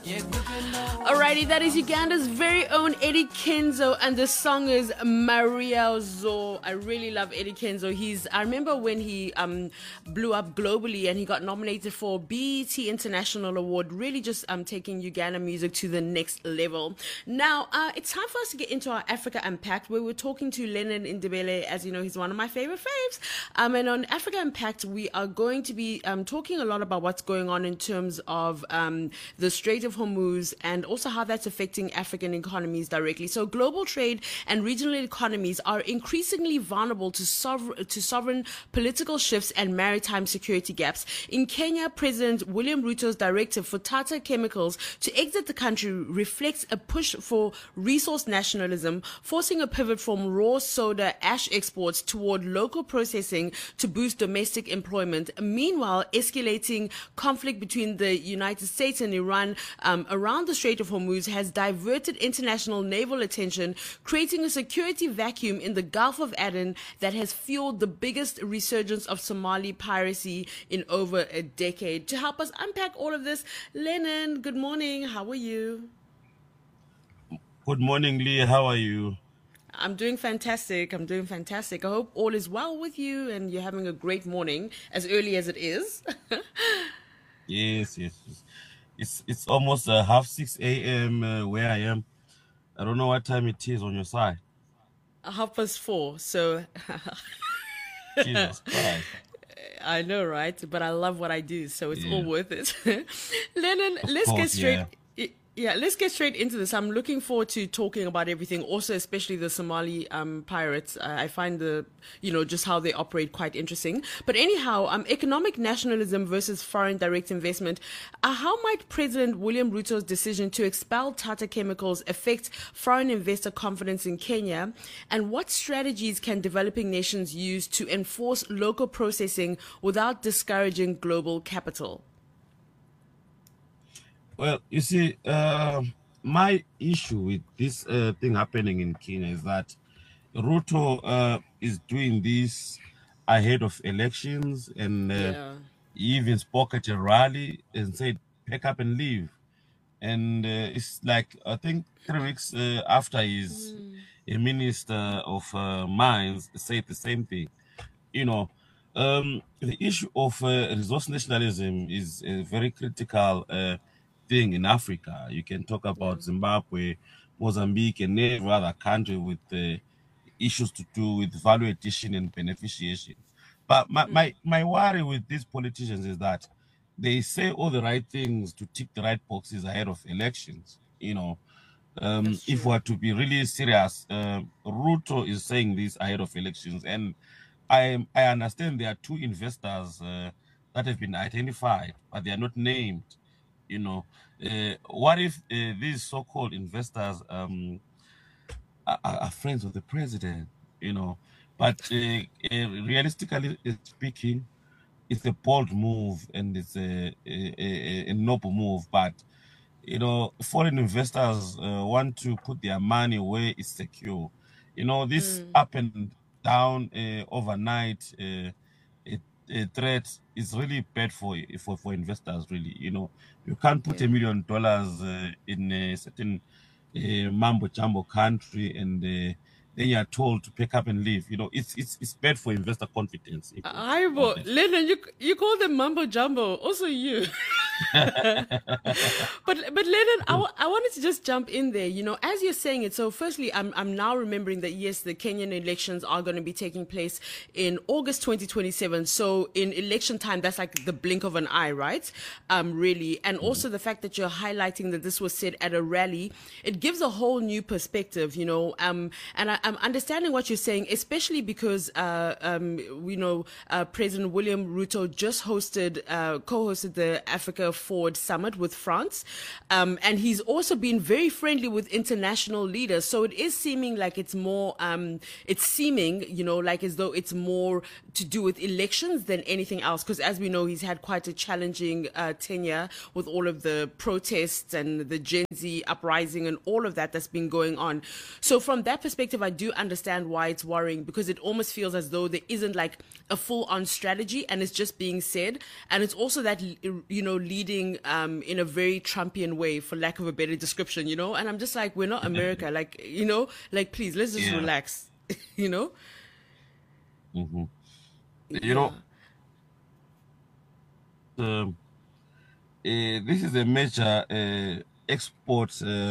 Alrighty, that is Uganda's very own Eddie Kenzo, and the song is Maria Zo. I really love Eddie Kenzo. I remember when he blew up globally and he got nominated for BET International Award, really just taking Uganda music to the next level. Now, it's time for us to get into our Africa Unpacked, where we're talking to Lennon Indebele. As you know, he's one of my favorite faves. And on Africa Unpacked, we are going to be talking a lot about what's going on in terms of the Strait of Hormuz and also how that's affecting African economies directly. So global trade and regional economies are increasingly vulnerable to sovereign political shifts and maritime security gaps. In Kenya, President William Ruto's directive for Tata Chemicals to exit the country reflects a push for resource nationalism, forcing a pivot from raw soda ash exports toward local processing to boost domestic employment. Meanwhile, escalating conflict between the United States and Iran around the Strait of Hormuz has diverted international naval attention, creating a security vacuum in the Gulf of Aden that has fueled the biggest resurgence of Somali piracy in over a decade. To help us unpack all of this, Lennon, good morning. How are you? Good morning, Lee. How are you? I'm doing fantastic. I hope all is well with you and you're having a great morning, as early as it is. Yes. It's almost 6:30 a.m. Where I am. I don't know what time it is on your side. 4:30. So Jesus Christ. I know, right? But I love what I do, so it's all worth it. Lennon, let's get straight into this. I'm looking forward to talking about everything, also especially the Somali pirates. I find just how they operate quite interesting. But anyhow, economic nationalism versus foreign direct investment. How might President William Ruto's decision to expel Tata Chemicals affect foreign investor confidence in Kenya? And what strategies can developing nations use to enforce local processing without discouraging global capital? Well, you see, my issue with this thing happening in Kenya is that Ruto is doing this ahead of elections, and he even spoke at a rally and said, pack up and leave. And it's like, I think 3 weeks after he's a minister of mines said the same thing. The issue of resource nationalism is a very critical thing in Africa. You can talk about Zimbabwe, Mozambique, and every other country with issues to do with value addition and beneficiation. But my worry with these politicians is that they say all the right things to tick the right boxes ahead of elections. If we're to be really serious, Ruto is saying this ahead of elections, and I understand there are two investors that have been identified, but they are not named. What if these so-called investors are friends of the president? But realistically speaking, it's a bold move and it's a noble move. But foreign investors want to put their money where it's secure. This up and down overnight threat is really bad for investors. Really, you can't put $1 million in a certain mambo jumbo country and then you're told to pick up and leave. It's bad for investor confidence. Lennon, you call them mambo jumbo. Also you. But Lennon, I wanted to just jump in there. As you're saying it. So firstly, I'm now remembering that yes, the Kenyan elections are going to be taking place in August 2027. So in election time, that's like the blink of an eye, right? Really, and also the fact that you're highlighting that this was said at a rally, it gives a whole new perspective. And I'm understanding what you're saying, especially because President William Ruto just co-hosted the Africa Forward Summit with France, and he's also been very friendly with international leaders. So it is seeming like it's more, like as though it's more to do with elections than anything else. Because as we know, he's had quite a challenging tenure with all of the protests and the Gen Z uprising and all of that's been going on. So from that perspective, I do understand why it's worrying, because it almost feels as though there isn't like a full-on strategy and it's just being said. And it's also that, leading in a very Trumpian way, for lack of a better description, And I'm just like, we're not America, please, let's just Yeah. relax, you know? hmm You Yeah. know, um, this is a major export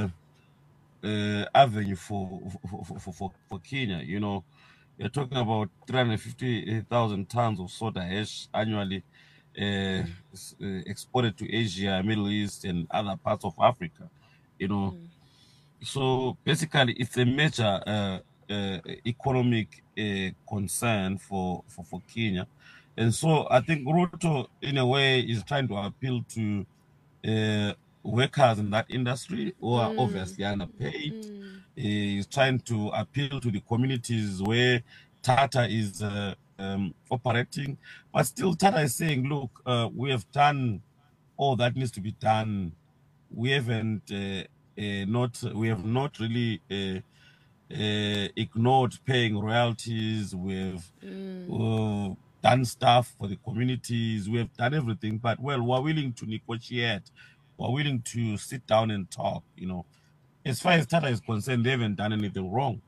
avenue for Kenya. You're talking about 350,000 tons of soda ash annually exported to Asia, Middle East, and other parts of Africa. You know, so basically, it's a major economic concern for Kenya, and so I think Ruto, in a way, is trying to appeal to uh, workers in that industry who are obviously underpaid. He's trying to appeal to the communities where Tata is operating, but still Tata is saying, "Look, we have done all that needs to be done. We haven't we have not really ignored paying royalties. We've done stuff for the communities. We have done everything, but well, we're willing to negotiate. We're willing to sit down and talk. As far as Tata is concerned, they haven't done anything wrong.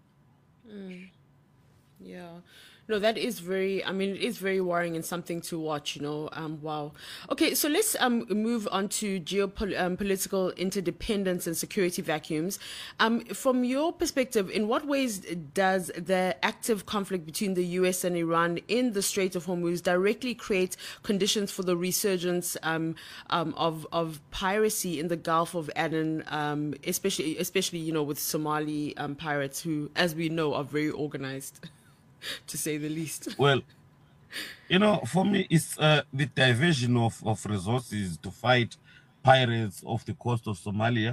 Yeah. No, that is it is very worrying and something to watch. Wow. Okay, so let's move on to geopolitical interdependence and security vacuums. From your perspective, in what ways does the active conflict between the US and Iran in the Strait of Hormuz directly create conditions for the resurgence of piracy in the Gulf of Aden, especially with Somali pirates who, as we know, are very organized? To say the least. Well, for me, it's the diversion of resources to fight pirates off the coast of Somalia.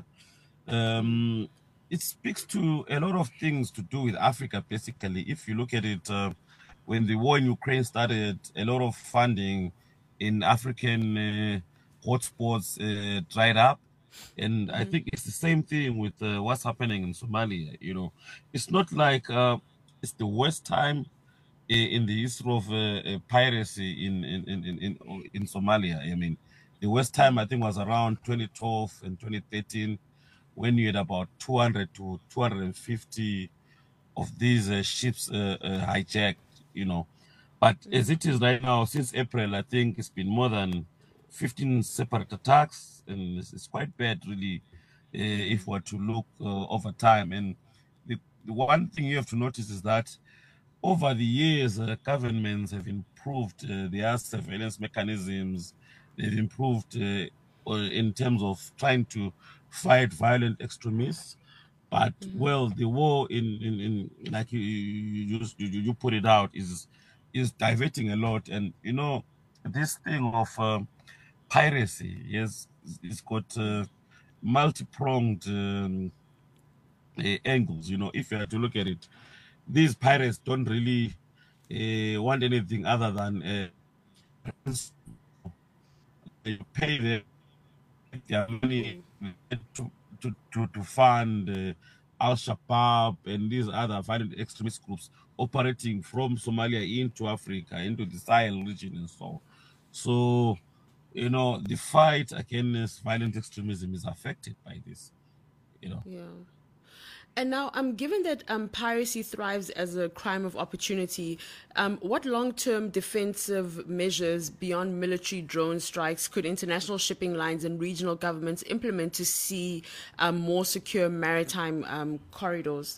It speaks to a lot of things to do with Africa, basically. If you look at it, when the war in Ukraine started, a lot of funding in African hotspots dried up. And I think it's the same thing with what's happening in Somalia. It's not like it's the worst time in the history of piracy in Somalia. I mean, the worst time I think was around 2012 and 2013, when you had about 200 to 250 of these ships hijacked. But as it is right now, since April, I think it's been more than 15 separate attacks, and it's quite bad, really, if we're to look over time. And the one thing you have to notice is that over the years, governments have improved their surveillance mechanisms. They've improved in terms of trying to fight violent extremists. But well, the war in like you put it out is diverting a lot, and this thing of piracy, yes, it's got multi-pronged angles. If you have to look at it, these pirates don't really want anything other than pay their money to fund Al Shabaab and these other violent extremist groups operating from Somalia into Africa, into the Sahel region, and so on. So, the fight against violent extremism is affected by this. Yeah. And now, given that piracy thrives as a crime of opportunity, what long-term defensive measures beyond military drone strikes could international shipping lines and regional governments implement to see more secure maritime corridors?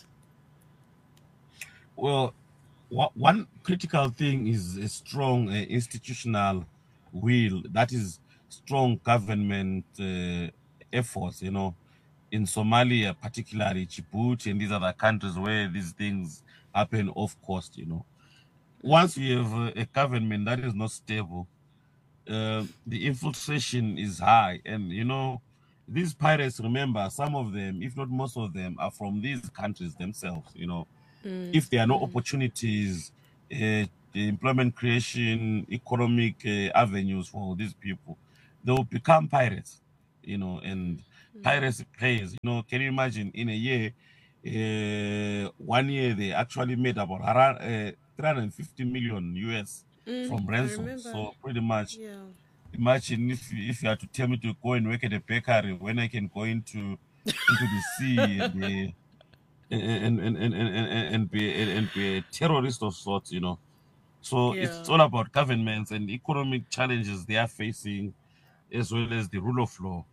Well, one critical thing is a strong institutional will. That is strong government efforts. In Somalia, particularly Djibouti and these other countries where these things happen off coast. Once you have a government that is not stable, the infiltration is high, and these pirates. Remember, some of them, if not most of them, are from these countries themselves. If there are no opportunities, the employment creation, economic avenues for these people, they will become pirates, and piracy pays. Can you imagine in a year, 1 year, they actually made about around 350 million US from I ransom. remember. So pretty much Yeah. Imagine if you had to tell me to go and work at a bakery when I can go into the sea and be a terrorist of sorts, you know. So Yeah. it's all about governments and economic challenges they are facing, as well as the rule of law.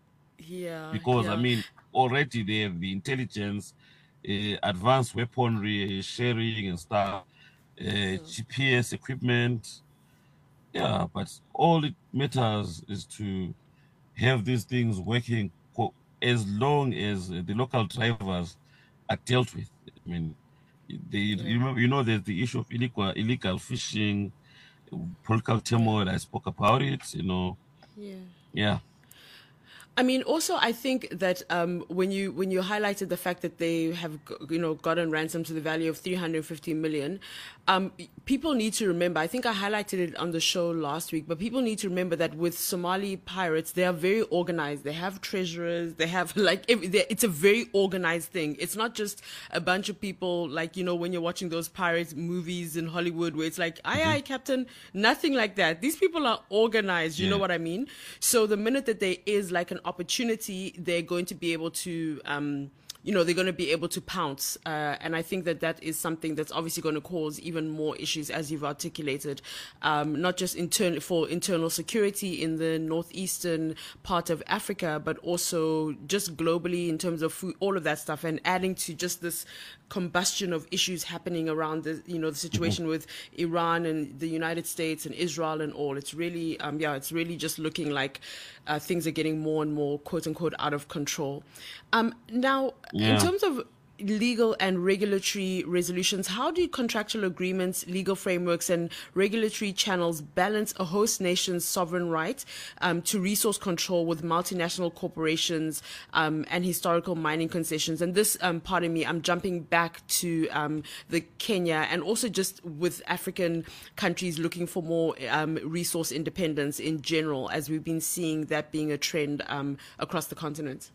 Yeah. Because I Yeah. mean, already they have the intelligence, advanced weaponry sharing and stuff, Yeah. GPS equipment. Yeah, but all it matters is to have these things working as long as the local drivers are dealt with. I mean, Yeah. you know, there's the issue of illegal fishing, political Yeah. turmoil. I spoke about it. You know, Yeah. yeah. I mean, also, I think that when you highlighted the fact that they have gotten ransom to the value of 350 million, people need to remember. I think I highlighted it on the show last week, but people need to remember that with Somali pirates, they are very organized. They have treasurers. They have it's a very organized thing. It's not just a bunch of people like when you're watching those pirate movies in Hollywood where it's like, aye, Mhm. aye, Captain. Nothing like that. These people are organized. You know Yeah. what I mean? So the minute that there is like an opportunity, they're going to be able to they're going to be able to pounce. And I think that that is something that's obviously going to cause even more issues, as you've articulated, not just for internal security in the northeastern part of Africa, but also just globally in terms of food, all of that stuff, and adding to just this combustion of issues happening around the Mhm. situation with Iran and the United States and Israel and all. It's really it's really just looking like things are getting more and more quote unquote out of control. Now, in Yeah. terms of legal and regulatory resolutions, how do contractual agreements, legal frameworks, and regulatory channels balance a host nation's sovereign right to resource control with multinational corporations and historical mining concessions? And this, pardon me, I'm jumping back to the Kenya and also just with African countries looking for more resource independence in general, as we've been seeing that being a trend across the continent.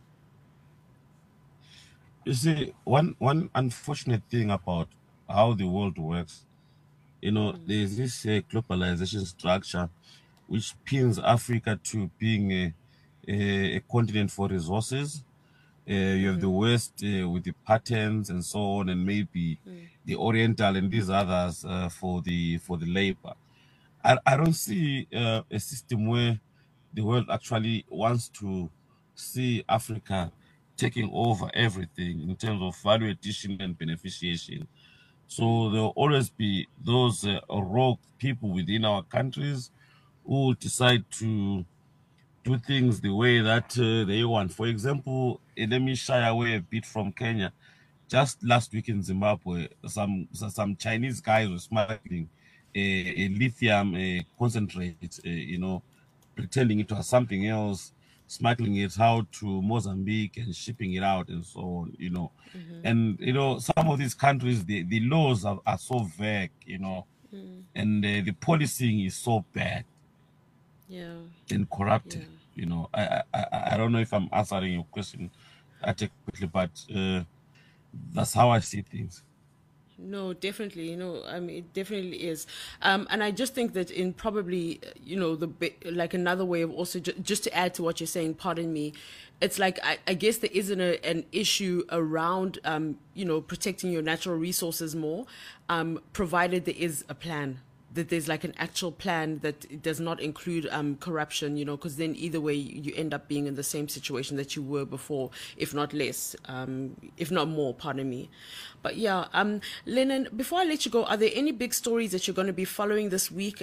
You see, one unfortunate thing about how the world works, you know, there's this globalization structure which pins Africa to being a continent for resources. You have the West with the patterns and so on, and maybe the Oriental and these others for the labor. I don't see a system where the world actually wants to see Africa taking over everything in terms of value addition and beneficiation. So there will always be those rogue people within our countries who decide to do things the way that they want. For example, let me shy away a bit from Kenya. Just last week in Zimbabwe, some Chinese guys were smuggling a lithium concentrate, you know, pretending it was something else, smuggling it out to Mozambique and shipping it out and so on, you know. And, you know, some of these countries, the laws are so vague, you know, and the policing is so bad Yeah, and yeah. corrupted. You know, I don't know if I'm answering your question adequately, but that's how I see things. No, definitely. I mean, it definitely is. And I just think that in probably, like another way of also just to add to what you're saying, pardon me, it's like, I guess there isn't an issue around, protecting your natural resources more, provided there is a plan, that there's like an actual plan that does not include corruption, because then either way you end up being in the same situation that you were before, if not less, if not more, pardon me. But yeah, Lennon, before I let you go, are there any big stories that you're going to be following this week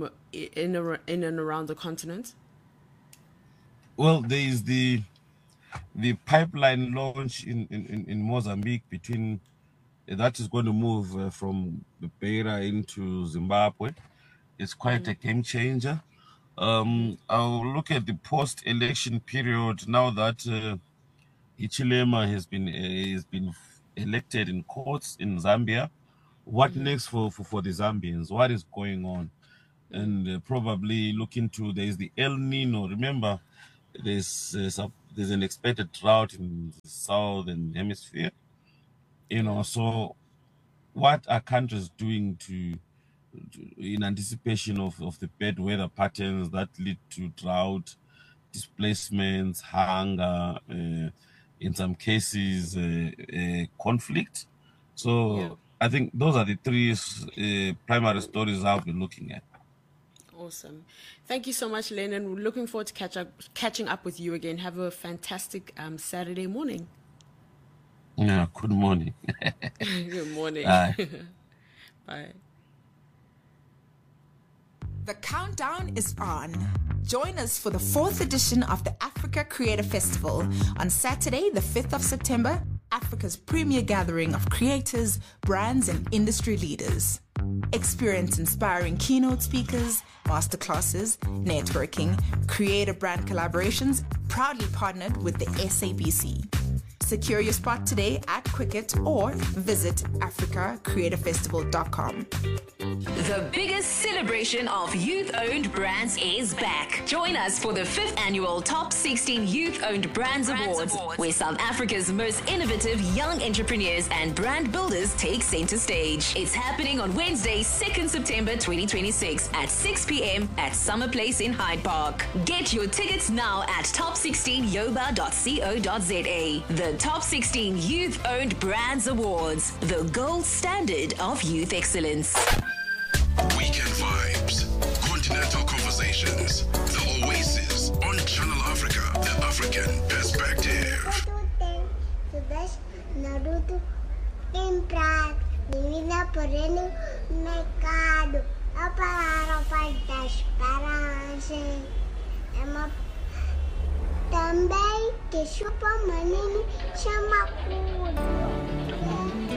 in and around the continent? Well, there is the pipeline launch in Mozambique between that is going to move from Beira into Zimbabwe. It's quite a game changer. I'll look at the post-election period now that Hichilema has been elected in courts in Zambia. What next for the Zambians? What is going on? And probably look into there is the El Nino. Remember, there's an expected drought in the southern hemisphere. You Yeah. know, so what are countries doing to in anticipation of the bad weather patterns that lead to drought, displacements, hunger, in some cases, conflict. So I think those are the three primary stories I'll be looking at. Awesome. Thank you so much, Lennon. We're looking forward to catching up with you again. Have a fantastic Saturday morning. Yeah, good morning. Good morning. Bye. Bye. The countdown is on. Join us for the 4th edition of the Africa Creator Festival on Saturday, the 5th of September, Africa's premier gathering of creators, brands, and industry leaders. Experience inspiring keynote speakers, masterclasses, networking, creator brand collaborations, proudly partnered with the SABC. Secure your spot today at Quicket or visit africacreatorfestival.com. The biggest celebration of youth-owned brands is back. Join us for the 5th annual Top 16 Youth-Owned Brands Awards, where South Africa's most innovative young entrepreneurs and brand builders take center stage. It's happening on Wednesday, 2nd September 2026 at 6 p.m. at Summer Place in Hyde Park. Get your tickets now at top16yoba.co.za. The Top 16 Youth-Owned Brands Awards, the gold standard of youth excellence. Weekend vibes, continental conversations, the Oasis on Channel Africa, the African perspective. Também que chupa manini chama cudo.